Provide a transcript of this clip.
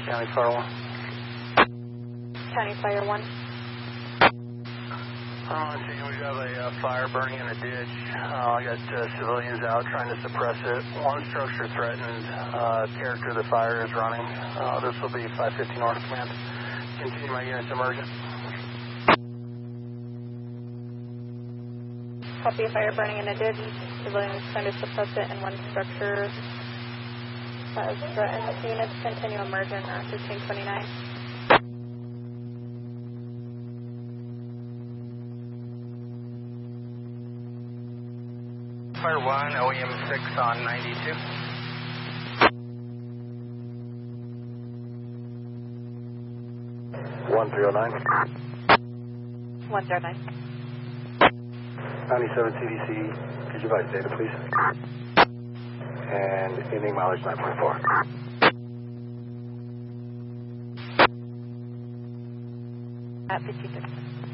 County Fire 1. County Fire 1. Let's see, we have a fire burning in a ditch. I got civilians out trying to suppress it. One structure threatened. Character of the fire is running. This will be 550 North Command. Continue my units emergent. Copy a fire burning in a ditch. Civilians trying to suppress it, and one structure has threatened. Units continue emergent at 1529. Fire 1, OEM 6 on 92. One 309. 109. 97 CDC, could you advise data, please? And ending mileage 9.4. At 56.